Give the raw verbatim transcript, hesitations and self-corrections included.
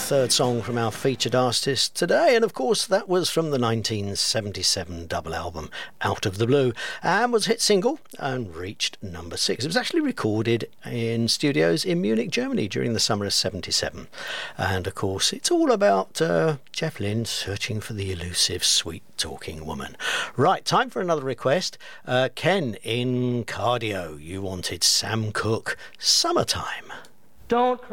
third song from our featured artist today, and of course that was from the nineteen seventy-seven double album Out of the Blue, and was a hit single and reached number six. It was actually recorded in studios in Munich, Germany during the summer of seventy-seven, and of course it's all about uh, Jeff Lynne searching for the elusive sweet talking woman. Right, time for another request. uh, Ken in Cardio, you wanted Sam Cooke, Summertime. Don't cry.